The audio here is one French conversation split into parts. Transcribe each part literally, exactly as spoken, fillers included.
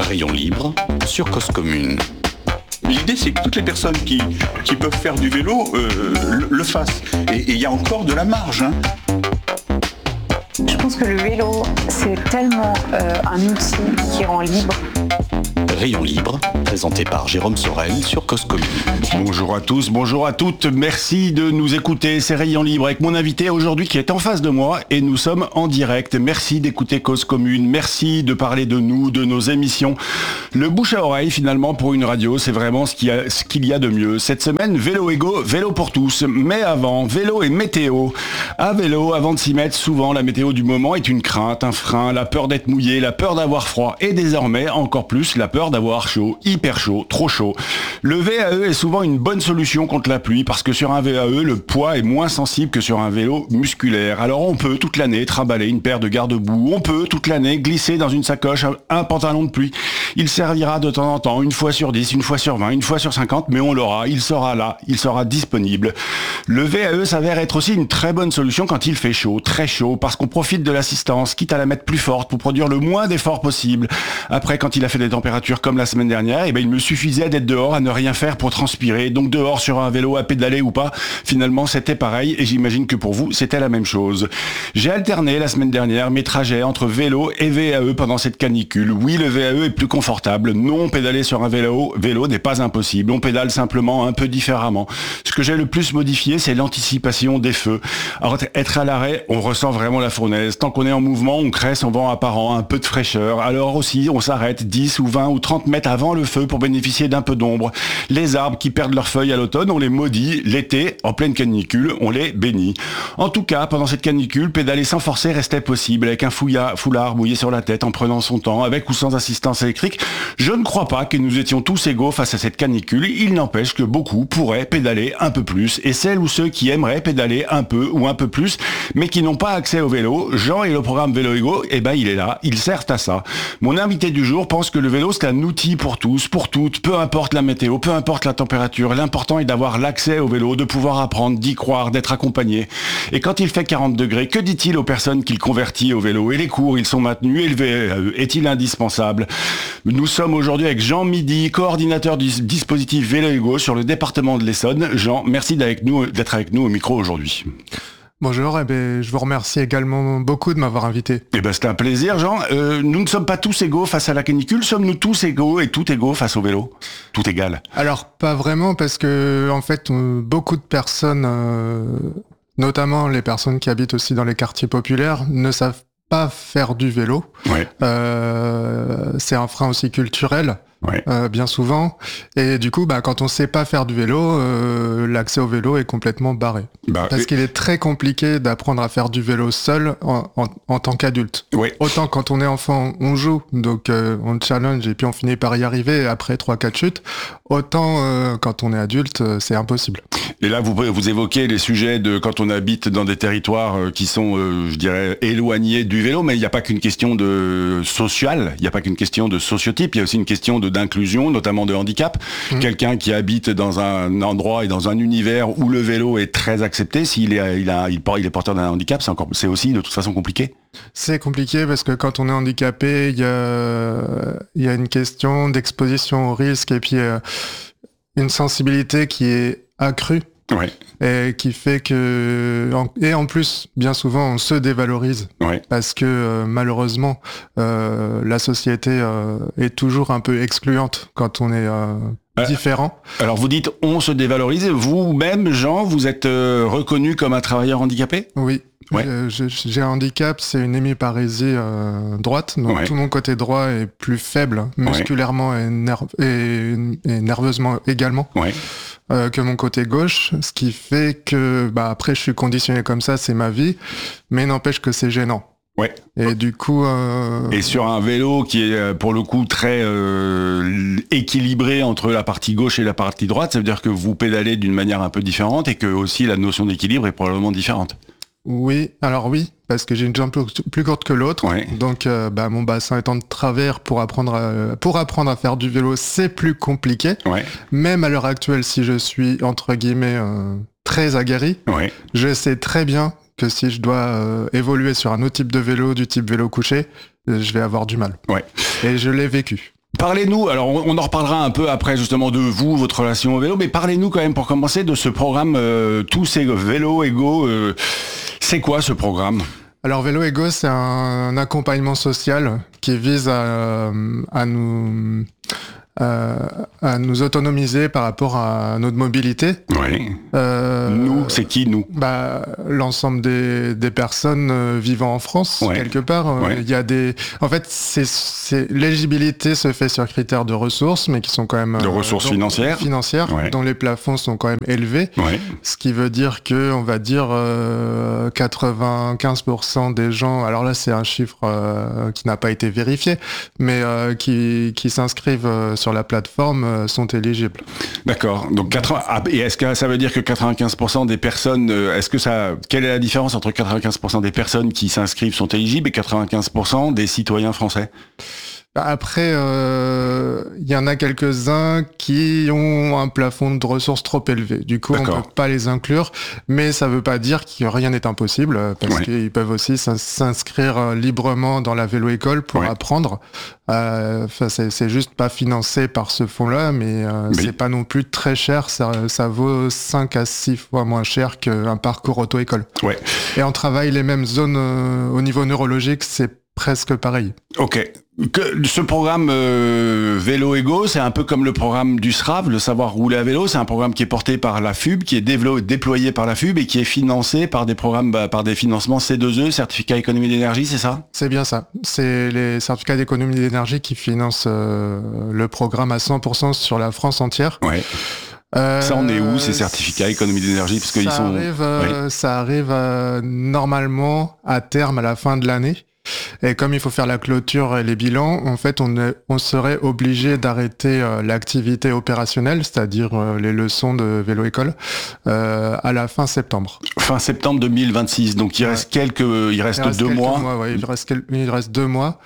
Rayon libre sur Cause Commune. L'idée, c'est que toutes les personnes qui, qui peuvent faire du vélo euh, le, le fassent. Et il y a encore de la marge. Hein. Je pense que le vélo, c'est tellement euh, un outil qui rend libre. Rayon libre, présenté par Jérôme Sorel sur Cause Commune. Bonjour à tous, bonjour à toutes, merci de nous écouter, c'est Rayon libre avec mon invité aujourd'hui qui est en face de moi et nous sommes en direct. Merci d'écouter Cause Commune, merci de parler de nous, de nos émissions. Le bouche à oreille finalement pour une radio, c'est vraiment ce qu'il y a, ce qu'il y a de mieux. Cette semaine, vélo égo, vélo pour tous. Mais avant, vélo et météo. À vélo, avant de s'y mettre, souvent la météo du moment est une crainte, un frein, la peur d'être mouillé, la peur d'avoir froid et désormais encore plus la peur d'avoir chaud, hyper chaud, trop chaud. Le V A E est souvent une bonne solution contre la pluie parce que sur un V A E, le poids est moins sensible que sur un vélo musculaire. Alors on peut toute l'année trimballer une paire de garde-boue, on peut toute l'année glisser dans une sacoche un pantalon de pluie. Il servira de temps en temps, une fois sur dix, une fois sur vingt, une fois sur cinquante, mais on l'aura, il sera là, il sera disponible. Le V A E s'avère être aussi une très bonne solution quand il fait chaud, très chaud, parce qu'on profite de l'assistance, quitte à la mettre plus forte pour produire le moins d'efforts possible. Après, quand il a fait des températures comme la semaine dernière, eh ben, il me suffisait d'être dehors à ne rien faire pour transpirer. Donc dehors sur un vélo à pédaler ou pas, finalement c'était pareil et j'imagine que pour vous c'était la même chose. J'ai alterné la semaine dernière mes trajets entre vélo et V A E pendant cette canicule. Oui, le V A E est plus confortable. Non, pédaler sur un vélo, vélo n'est pas impossible. On pédale simplement un peu différemment. Ce que j'ai le plus modifié, c'est l'anticipation des feux. Alors être à l'arrêt, on ressent vraiment la fournaise. Tant qu'on est en mouvement, on crée son vent apparent, un peu de fraîcheur. Alors aussi, on s'arrête dix ou vingt ou trente mètres avant le feu pour bénéficier d'un peu d'ombre. Les arbres qui perdent leurs feuilles à l'automne, on les maudit. L'été, en pleine canicule, on les bénit. En tout cas, pendant cette canicule, pédaler sans forcer restait possible, avec un fouillard, foulard mouillé sur la tête, en prenant son temps, avec ou sans assistance électrique. Je ne crois pas que nous étions tous égaux face à cette canicule. Il n'empêche que beaucoup pourraient pédaler un peu plus. Et celles ou ceux qui aimeraient pédaler un peu ou un peu plus, mais qui n'ont pas accès au vélo, Jean et le programme Vélo Ego, eh ben il est là, il sert à ça. Mon invité du jour pense que le vélo c'est un outil pour tous, pour toutes, peu importe la météo, peu importe la température, l'important est d'avoir l'accès au vélo, de pouvoir apprendre, d'y croire, d'être accompagné. Et quand il fait quarante degrés, que dit-il aux personnes qu'il convertit au vélo? Et les cours, ils sont maintenus, et le V A E est-il indispensable? Nous sommes aujourd'hui avec Jean Midi, coordinateur du dispositif Vélo Ego sur le département de l'Essonne. Jean, merci d'être avec nous, d'être avec nous au micro aujourd'hui. Bonjour, eh bien, je vous remercie également beaucoup de m'avoir invité. Eh ben, c'était un plaisir, Jean. Euh, nous ne sommes pas tous égaux face à la canicule. Sommes-nous tous égaux et tout égaux face au vélo? Tout égal? Alors, pas vraiment, parce que, en fait, on, beaucoup de personnes, euh, notamment les personnes qui habitent aussi dans les quartiers populaires, ne savent pas faire du vélo. Ouais. Euh, c'est un frein aussi culturel. Ouais. Euh, bien souvent, et du coup bah, quand on sait pas faire du vélo, euh, l'accès au vélo est complètement barré, bah, parce et... qu'il est très compliqué d'apprendre à faire du vélo seul en, en, en tant qu'adulte. Ouais. Autant quand on est enfant on joue, donc euh, on challenge et puis on finit par y arriver après trois quatre chutes, autant euh, quand on est adulte euh, c'est impossible. Et là vous, vous évoquez les sujets de quand on habite dans des territoires euh, qui sont euh, je dirais éloignés du vélo, mais il n'y a pas qu'une question de social, il n'y a pas qu'une question de sociotype, il y a aussi une question de d'inclusion, notamment de handicap. Mmh. Quelqu'un qui habite dans un endroit et dans un univers où le vélo est très accepté, s'il est, il a, il, il est porteur d'un handicap, c'est encore, c'est aussi de toute façon compliqué. C'est compliqué parce que quand on est handicapé, il y a, il y a une question d'exposition au risque et puis euh, une sensibilité qui est accrue. Ouais. Et qui fait que, et en plus, bien souvent, on se dévalorise. Ouais. Parce que euh, malheureusement, euh, la société euh, est toujours un peu excluante quand on est euh, euh, différent. Alors vous dites on se dévalorise. Vous-même, Jean, vous êtes euh, reconnu comme un travailleur handicapé? Oui. Ouais. J'ai, j'ai un handicap, c'est une hémiparésie euh, droite, donc ouais. Tout mon côté droit est plus faible, musculairement ouais. et, nerve- et, et nerveusement également. Ouais. Euh, que mon côté gauche, ce qui fait que bah après je suis conditionné comme ça, c'est ma vie, mais n'empêche que c'est gênant. Ouais. Et du coup. Euh... Et sur un vélo qui est pour le coup très euh, équilibré entre la partie gauche et la partie droite, ça veut dire que vous pédalez d'une manière un peu différente et que aussi la notion d'équilibre est probablement différente. Oui, alors oui, parce que j'ai une jambe plus, plus courte que l'autre, ouais. donc euh, bah, mon bassin étant de travers pour apprendre à, pour apprendre à faire du vélo, c'est plus compliqué. Ouais. Même à l'heure actuelle, si je suis entre guillemets euh, très aguerri, ouais. je sais très bien que si je dois euh, évoluer sur un autre type de vélo, du type vélo couché, je vais avoir du mal. Ouais. Et je l'ai vécu. parlez-nous, alors on, on en reparlera un peu après justement de vous, votre relation au vélo, mais parlez-nous quand même pour commencer de ce programme euh, Tous ces vélos égaux. Euh, c'est quoi ce programme ? Alors Vélo Égaux, c'est un accompagnement social qui vise à, à nous... Euh, à nous autonomiser par rapport à notre mobilité. Oui. Euh, nous, c'est qui nous ? Bah, l'ensemble des, des personnes euh, vivant en France, ouais. quelque part. Il ouais. y a des. En fait, c'est, c'est l'éligibilité se fait sur critères de ressources, mais qui sont quand même de euh, ressources dont, financières, financières, ouais. dont les plafonds sont quand même élevés. Ouais. Ce qui veut dire que, on va dire, euh, quatre-vingt-quinze pour cent des gens. Alors là, c'est un chiffre euh, qui n'a pas été vérifié, mais euh, qui qui s'inscrivent euh, sur la plateforme euh, sont éligibles. D'accord. Donc quatre-vingts ah, et est-ce que ça veut dire que quatre-vingt-quinze pour cent des personnes euh, est-ce que ça quelle est la différence entre quatre-vingt-quinze pour cent des personnes qui s'inscrivent sont éligibles et quatre-vingt-quinze pour cent des citoyens français ? Après, il euh, y en a quelques-uns qui ont un plafond de ressources trop élevé. Du coup, D'accord. on ne peut pas les inclure, mais ça ne veut pas dire que rien n'est impossible, parce ouais. qu'ils peuvent aussi s'inscrire librement dans la vélo-école pour ouais. apprendre. Euh, c'est, c'est juste pas financé par ce fonds-là, mais, euh, mais... c'est pas non plus très cher. Ça, ça vaut cinq à six fois moins cher qu'un parcours auto-école. Ouais. Et on travaille les mêmes zones euh, au niveau neurologique, c'est presque pareil. Ok. Que, ce programme euh, Vélo Égaux, c'est un peu comme le programme du S R A V, le savoir rouler à vélo. C'est un programme qui est porté par la F U B, qui est dévelop- déployé par la F U B et qui est financé par des programmes, bah, par des financements C deux E, certificat économie d'énergie, c'est ça ? C'est bien ça. C'est les certificats d'économie d'énergie qui financent euh, le programme à cent pour cent sur la France entière. Ouais. Euh, ça en est où ces certificats économie d'énergie parce qu'ils sont arrive, euh, oui. Ça arrive euh, normalement à terme à la fin de l'année. Et comme il faut faire la clôture et les bilans, en fait, on, est, on serait obligé d'arrêter euh, l'activité opérationnelle, c'est-à-dire euh, les leçons de vélo-école, euh, à la fin septembre. Fin septembre deux mille vingt-six. Donc il ouais. reste quelques, il reste, il reste deux mois. mois ouais, il reste, il reste deux mois.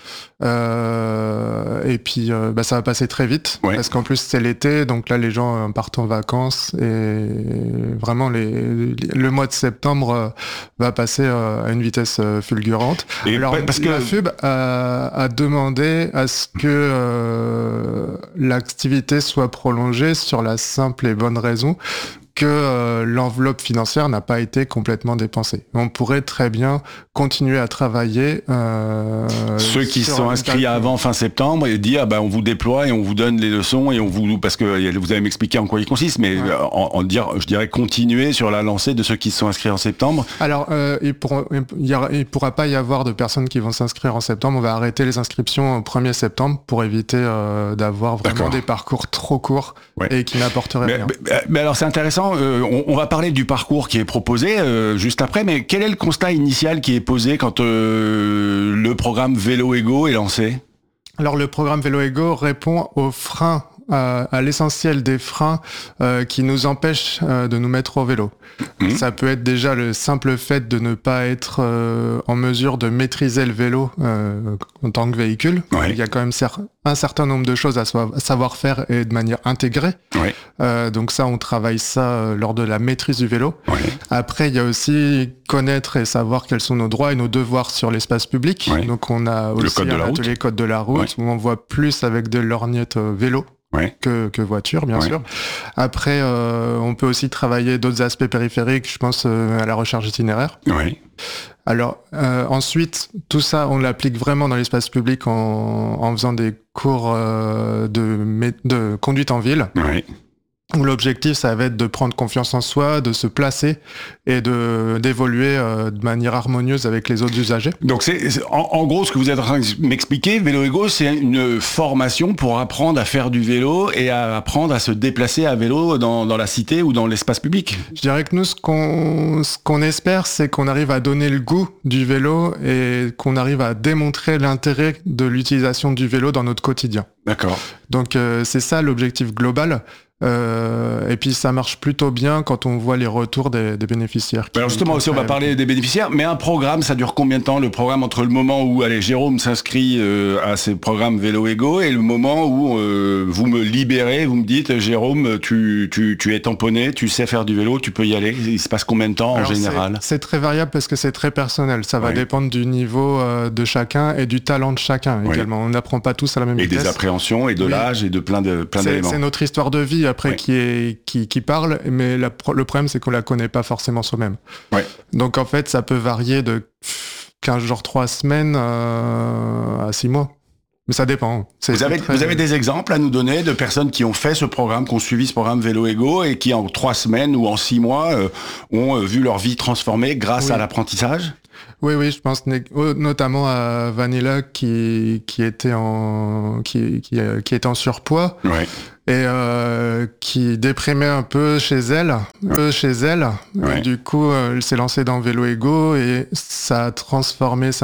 Euh, et puis, euh, bah, ça va passer très vite ouais. parce qu'en plus c'est l'été, donc là les gens partent en vacances et vraiment les, le mois de septembre euh, va passer euh, à une vitesse euh, fulgurante. Et Alors, parce que la F U B a, a demandé à ce que euh, l'activité soit prolongée sur la simple et bonne raison que euh, l'enveloppe financière n'a pas été complètement dépensée. On pourrait très bien continuer à travailler. Euh, Ceux qui sont inscrits avant fin septembre et dire ah ben on vous déploie et on vous donne les leçons et on vous parce que vous allez m'expliquer en quoi il consiste, mais ouais. en, en dire je dirais continuer sur la lancée de ceux qui se sont inscrits en septembre. Alors euh, il pourra il, y aura, il pourra pas y avoir de personnes qui vont s'inscrire en septembre. On va arrêter les inscriptions au premier septembre pour éviter euh, d'avoir vraiment D'accord. des parcours trop courts ouais. et qui n'apporteraient mais, rien. Mais, mais alors c'est intéressant. Euh, on, on va parler du parcours qui est proposé euh, juste après, mais quel est le constat initial qui est posé quand euh, le programme Vélo Égaux est lancé ? Alors le programme Vélo Égaux répond aux freins, à, à l'essentiel des freins euh, qui nous empêchent euh, de nous mettre au vélo. Mmh. Ça peut être déjà le simple fait de ne pas être euh, en mesure de maîtriser le vélo euh, en tant que véhicule. Ouais. Il y a quand même cer- un certain nombre de choses à, so- à savoir faire et de manière intégrée. Ouais. Euh, donc ça, on travaille ça euh, lors de la maîtrise du vélo. Ouais. Après, il y a aussi connaître et savoir quels sont nos droits et nos devoirs sur l'espace public. Ouais. Donc on a aussi un atelier code de la route ouais. où on voit plus avec des lorgnettes euh, vélo. Ouais. Que, que voiture, bien ouais. sûr. Après, euh, on peut aussi travailler d'autres aspects périphériques, je pense euh, à la recharge itinéraire. Ouais. Alors, euh, ensuite, tout ça, on l'applique vraiment dans l'espace public en, en faisant des cours euh, de, de conduite en ville. Ouais. Où l'objectif, ça va être de prendre confiance en soi, de se placer et de d'évoluer euh, de manière harmonieuse avec les autres usagers. Donc, c'est, c'est en, en gros, ce que vous êtes en train de m'expliquer, Vélo Égaux, c'est une formation pour apprendre à faire du vélo et à apprendre à se déplacer à vélo dans, dans la cité ou dans l'espace public. Je dirais que nous, ce qu'on, ce qu'on espère, c'est qu'on arrive à donner le goût du vélo et qu'on arrive à démontrer l'intérêt de l'utilisation du vélo dans notre quotidien. D'accord. Donc, euh, c'est ça l'objectif global. Euh, et puis ça marche plutôt bien quand on voit les retours des, des bénéficiaires. Alors justement aussi on va parler des bénéficiaires, mais un programme ça dure combien de temps, le programme entre le moment où allez, Jérôme s'inscrit euh, à ces programmes Vélo Ego et le moment où euh, vous me libérez, vous me dites Jérôme tu, tu, tu es tamponné, tu sais faire du vélo, tu peux y aller, il se passe combien de temps Alors, en général? C'est, c'est très variable parce que c'est très personnel, ça va oui. dépendre du niveau euh, de chacun et du talent de chacun oui. également, on n'apprend pas tous à la même et vitesse. Et des appréhensions et de oui. l'âge et de plein, de, plein c'est, d'éléments. C'est notre histoire de vie après oui. qui est Qui, qui parle, mais la, le problème c'est qu'on la connaît pas forcément soi-même. Ouais. Donc en fait ça peut varier de quinze jours, trois semaines euh, à six mois. Mais ça dépend. C'est, vous, avez, très... vous avez des exemples à nous donner de personnes qui ont fait ce programme, qui ont suivi ce programme Vélo Ego et qui en trois semaines ou en six mois euh, ont euh, vu leur vie transformée grâce oui. à l'apprentissage? Oui, oui, je pense notamment à Vanilla qui qui était en qui qui, qui était en surpoids ouais. et euh, qui déprimait un peu chez elle, un peu chez elle. Ouais. Du coup, elle s'est lancée dans Vélo Ego et ça a transformé sa